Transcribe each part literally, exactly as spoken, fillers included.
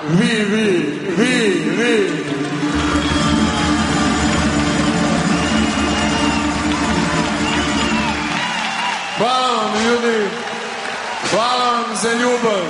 vi, vi, vi, vi. Hvala vam, ljudi. Hvala vam za ljubav.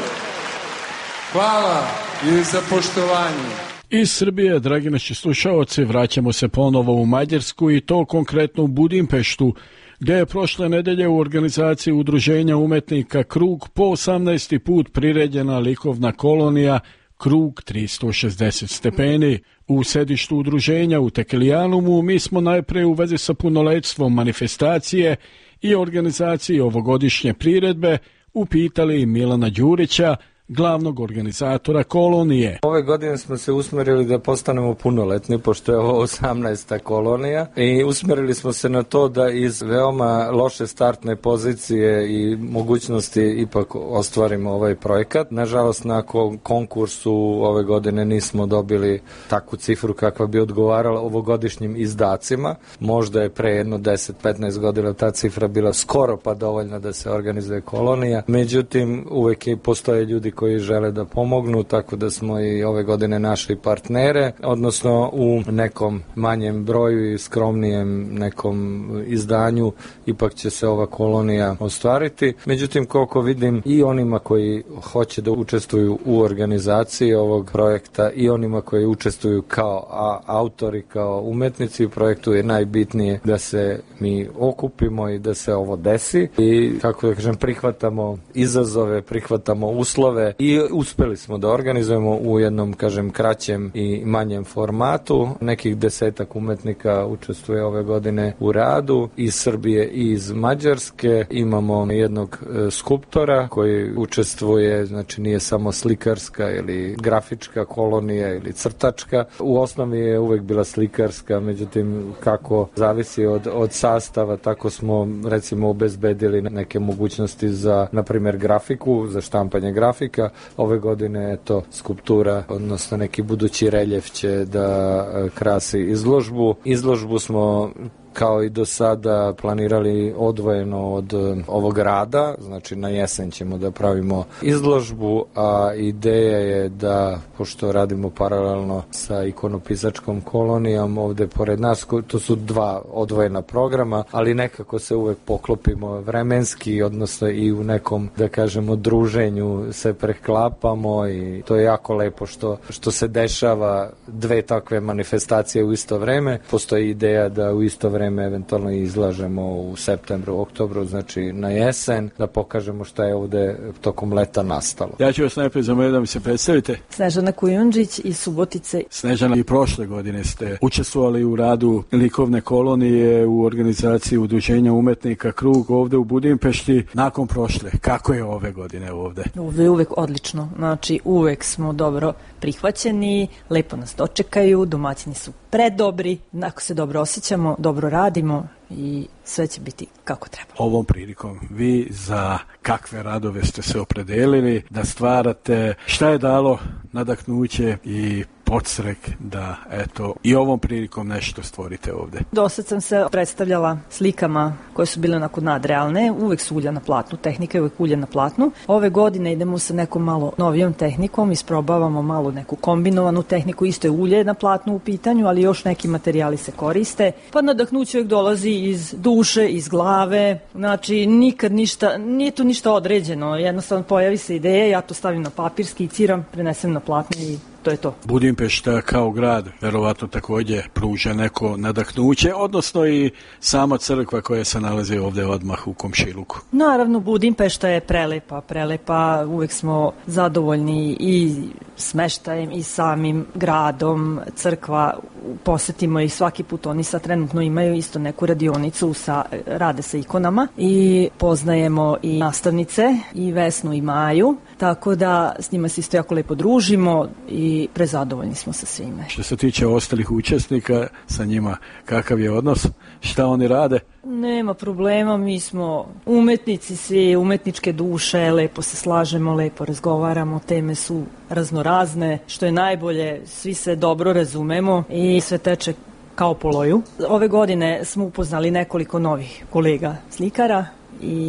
Hvala i za poštovanje. Iz Srbije, dragi naši slušaoci, vraćamo se ponovo u Mađarsku i to konkretno u Budimpeštu, gdje je prošle nedelje u organizaciji Udruženja umetnika Krug po osamnaesti put priređena likovna kolonija Krug tristo šezdeset stepeni. U sedištu udruženja u Tekelijanumu mi smo najpre u vezi sa punoletstvom manifestacije i organizaciji ovogodišnje priredbe upitali Milana Đurića, glavnog organizatora kolonije. Ove godine smo se usmerili da postanemo punoletni, pošto je ovo osamnaesta kolonija, i usmerili smo se na to da iz veoma loše startne pozicije i mogućnosti ipak ostvarimo ovaj projekat. Nažalost, na konkursu ove godine nismo dobili takvu cifru kakva bi odgovarala ovogodišnjim izdacima. Možda je pre jedno deset do petnaest godina ta cifra bila skoro pa dovoljna da se organizuje kolonija. Međutim, uvek i postoje ljudi koji žele da pomognu, tako da smo i ove godine našli partnere, odnosno u nekom manjem broju i skromnijem nekom izdanju ipak će se ova kolonija ostvariti. Međutim, koliko vidim, i onima koji hoće da učestvuju u organizaciji ovog projekta i onima koji učestvuju kao autori, kao umetnici u projektu, je najbitnije da se mi okupimo i da se ovo desi i, kako da kažem, prihvatamo izazove, prihvatamo uslove i uspeli smo da organizujemo u jednom, kažem, kraćem i manjem formatu. Nekih desetak umetnika učestvuje ove godine u radu iz Srbije i iz Mađarske. Imamo jednog e, skulptora koji učestvuje, znači nije samo slikarska ili grafička kolonija ili crtačka. U osnovi je uvek bila slikarska, međutim kako zavisi od, od sastava, tako smo recimo obezbedili neke mogućnosti za, na primjer, grafiku, za štampanje grafika. Ove godine je to skulptura, odnosno neki budući reljef će da krasi izložbu. Izložbu smo kao i do sada planirali odvojeno od ovog rada, znači na jesen ćemo da pravimo izložbu, a ideja je da, pošto radimo paralelno sa ikonopisačkom kolonijom ovde pored nas, to su dva odvojena programa, ali nekako se uvek poklopimo vremenski, odnosno i u nekom, da kažemo, druženju se preklapamo i to je jako lepo što, što se dešava dve takve manifestacije u isto vreme. Postoji ideja da u isto vreme eventualno izlažemo u septembru, oktobru, znači na jesen, da pokažemo šta je ovde tokom leta nastalo. Ja ću vas najprije zamoliti da mi se predstavite. Snežana Kujundžić iz Subotice. Snežana, i prošle godine ste učestvovali u radu likovne kolonije u organizaciji Udruženja umetnika Krug ovde u Budimpešti. Nakon prošle, kako je ove godine ovde? Ovde je uvek odlično, znači uvek smo dobro prihvaćeni, lepo nas dočekaju, domaćini su predobri, ako se dobro osjećamo, dobro radimo i sve će biti kako treba. Ovom prilikom vi za kakve radove ste se opredelili da stvarate, šta je dalo nadahnuće i podstrek da eto i ovom prilikom nešto stvorite ovde? Dosad sam se predstavljala slikama koje su bile onako nadrealne, uvek su ulja na platnu, tehnika je uvek ulja na platnu. Ove godine idemo sa nekom malo novijom tehnikom, isprobavamo malo neku kombinovanu tehniku, isto je ulje na platnu u pitanju, ali još neki materijali se koriste. Pa nadahnuće uvek dolazi iz duše, iz glave, znači nikad ništa, nije tu ništa određeno, jednostavno pojavi se ideja, ja to stavim na papir, skiciram, prenesem na platnu i to je to. Budimpešta kao grad verovatno također pruža neko nadahnuće, odnosno i sama crkva koja se nalazi ovde odmah u komšiluku. Naravno, Budimpešta je prelepa, prelepa, uvek smo zadovoljni i smeštajem i samim gradom, crkva, posetimo i svaki put, oni sad trenutno imaju isto neku radionicu, sa, rade sa ikonama i poznajemo i nastavnice, i Vesnu i Maju, tako da s njima se isto jako lepo družimo i prezadovoljni smo sa svime. Što se tiče ostalih učesnika, sa njima kakav je odnos? Šta oni rade? Nema problema, mi smo umetnici, svi umetničke duše, lepo se slažemo, lepo razgovaramo, teme su raznorazne, što je najbolje, svi se dobro razumemo i sve teče kao po loju. Ove godine smo upoznali nekoliko novih kolega slikara i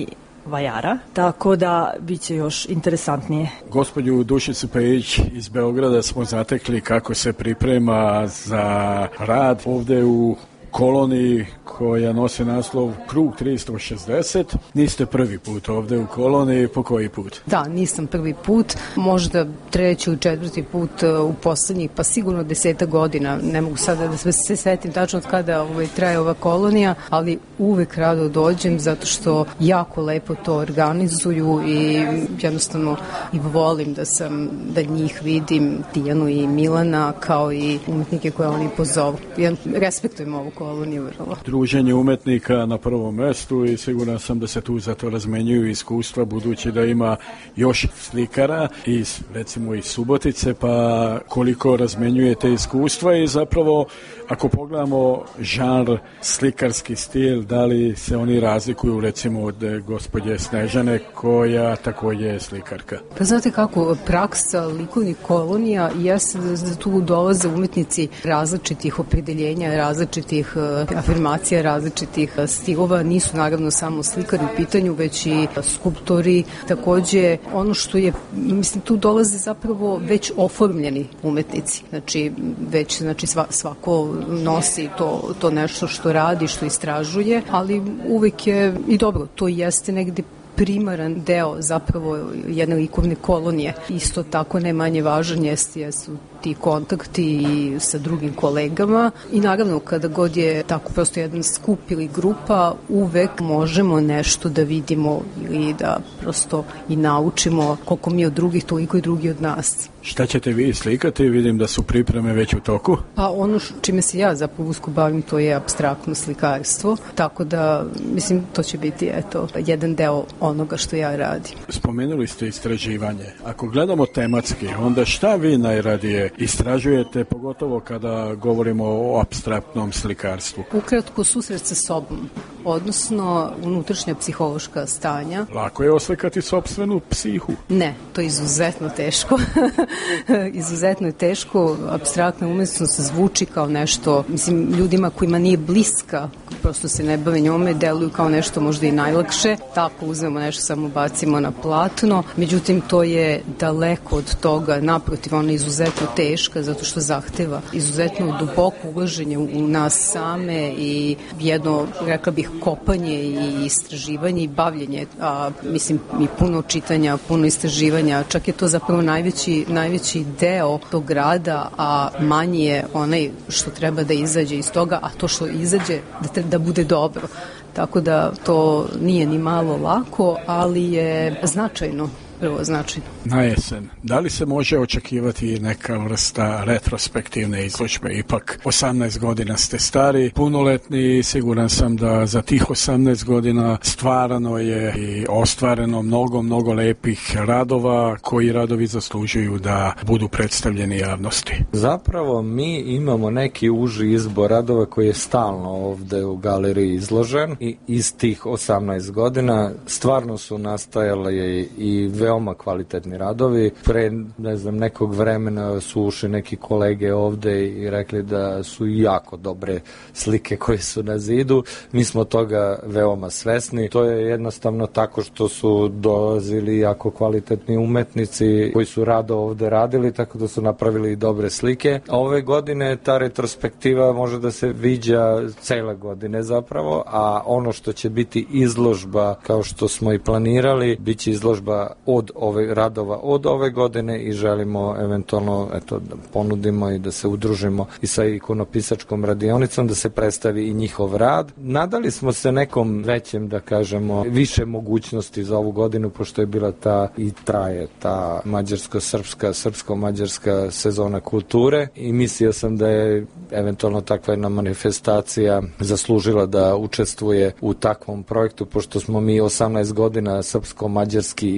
vajara, tako da bit će još interesantnije. Gospođu Dušicu Pejić iz Beograda smo zatekli kako se priprema za rad ovde u koloniji koja nosi naslov Krug tristo šezdeset. Niste prvi put ovde u koloniji, po koji put? Da, nisam prvi put, možda treći ili četvrti put u poslednjih, pa sigurno deseta godina. Ne mogu sada da se setim tačno od kada ovaj, traje ova kolonija, ali uvek rado dođem zato što jako lepo to organizuju i jednostavno i volim da sam, da njih vidim, Tijanu i Milana, kao i umetnike koje oni pozovu. Ja respektujem ovu koloniju vrlo. Druženje umetnika na prvom mestu i siguran sam da se tu zato razmenjuju iskustva, budući da ima još slikara iz, recimo, iz Subotice, pa koliko razmenjujete iskustva i zapravo ako pogledamo žanr, slikarski stil, da li se oni razlikuju recimo od gospođe Snežane koja takođe je slikarka? Pa znate kako, praksa likovnih kolonija jeste da tu dolaze umetnici različitih opredeljenja, različitih uh, afirmacija, različitih uh, stilova, nisu naravno samo slikari u pitanju, već i skulptori. Takođe, ono što je, mislim, tu dolaze zapravo već oformljeni umetnici, znači već znači sva, svako nosi to, to nešto što radi, što istražuje, ali uvek je i dobro, to jeste negde primaran deo zapravo jedne likovne kolonije. Isto tako ne manje važan jeste, jesu ti kontakti sa drugim kolegama i naravno kada god je tako prosto jedan skup ili grupa, uvek možemo nešto da vidimo ili da prosto i naučimo koliko mi od drugih, toliko i drugi od nas. Šta ćete vi slikati? Vidim da su pripreme već u toku. Pa ono čime se ja zapravo usko bavim, to je apstraktno slikarstvo, tako da mislim to će biti eto jedan deo onoga što ja radim. Spomenuli ste istraživanje. Ako gledamo tematski, onda šta vi najradije istražujete, pogotovo kada govorimo o apstraktnom slikarstvu? Ukratko, susret sa sobom, odnosno unutrašnja psihološka stanja. Lako je oslikati sopstvenu psihu? Ne, to je izuzetno teško. Izuzetno je teško. Apstraktna umetnost zvuči kao nešto, mislim, ljudima kojima nije bliska, prosto se ne bave njome, deluju kao nešto možda i najlakše. Tako uzmemo nešto, samo bacimo na platno. Međutim, to je daleko od toga. Naprotiv, ona je izuzetno teška zato što zahteva izuzetno duboko ulaženje u nas same i jedno, rekla bih, kopanje i istraživanje i bavljenje, a mislim i puno čitanja, puno istraživanja, čak je to zapravo najveći, najveći deo tog rada, a manji je onaj što treba da izađe iz toga, a to što izađe da, da bude dobro. Tako da to nije ni malo lako, ali je značajno. Prvo značajno. Na jesen, da li se može očekivati neka vrsta retrospektivne izložbe? Ipak osamnaest godina ste stari, punoletni, siguran sam da za tih osamnaest godina stvarano je i ostvareno mnogo, mnogo lepih radova koji radovi zaslužuju da budu predstavljeni javnosti. Zapravo mi imamo neki uži izbor radova koji je stalno ovde u galeriji izložen i iz tih osamnaest godina stvarno su nastajale i veoma kvalitetni radovi. Pre, ne znam, nekog vremena su ušli neki kolege ovde i rekli da su jako dobre slike koje su na zidu. Mi smo toga veoma svesni. To je jednostavno tako što su dolazili jako kvalitetni umetnici koji su rado ovde radili, tako da su napravili i dobre slike. A ove godine ta retrospektiva može da se viđa cele godine zapravo, a ono što će biti izložba, kao što smo i planirali, bit će izložba od ove radova od ove godine i želimo eventualno eto, da ponudimo i da se udružimo i sa ikonopisačkom radionicom, da se predstavi i njihov rad. Nadali smo se nekom većem, da kažemo, više mogućnosti za ovu godinu, pošto je bila ta i traje ta mađarsko-srpska, srpsko-mađarska sezona kulture i mislio sam da je eventualno takva jedna manifestacija zaslužila da učestvuje u takvom projektu, pošto smo mi osamnaest godina srpsko-mađarski i mađarsko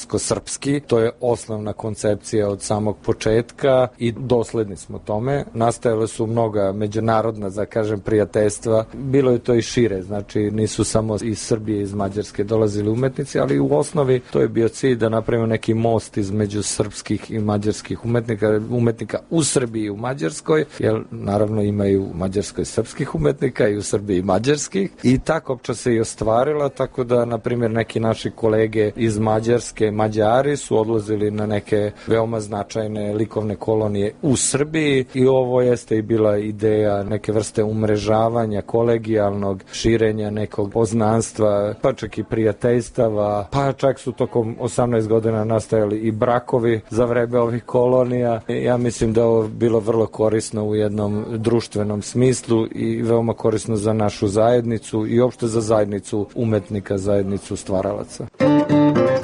mađarsko-srpski. To je osnovna koncepcija od samog početka i dosledni smo tome. Nastajale su mnoga međunarodna, da kažem, prijateljstva. Bilo je to i šire, znači nisu samo iz Srbije, iz Mađarske dolazili umetnici, ali u osnovi to je bio cilj da napravimo neki most između srpskih i mađarskih umetnika, umetnika u Srbiji i u Mađarskoj, jer naravno imaju u Mađarskoj srpskih umetnika i u Srbiji mađarskih. I tako opća se i ostvarila, tako da, na primjer, neki naši kolege iz Mađarske, Mađari, su odlazili na neke veoma značajne likovne kolonije u Srbiji i ovo jeste i bila ideja neke vrste umrežavanja, kolegijalnog širenja nekog poznanstva, pa čak i prijateljstava, pa čak su tokom osamnaest godina nastajali i brakovi za vreme ovih kolonija. Ja mislim da ovo bilo vrlo korisno u jednom društvenom smislu i veoma korisno za našu zajednicu i uopšte za zajednicu umetnika, zajednicu stvaralaca.